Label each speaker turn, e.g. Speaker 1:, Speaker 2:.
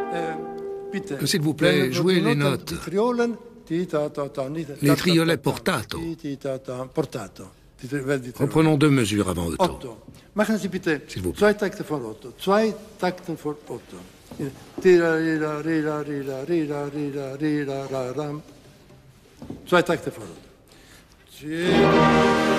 Speaker 1: S'il vous plaît, jouez les notes. Les triolets portato. Reprenons 2 mesures avant Otto. S'il vous plaît.
Speaker 2: 2 Takte voor Otto. 2 Takten voor Otto. Tira, rira, rira, rira, rira, rira, rira, ra, ram. 2 Takte voor Otto.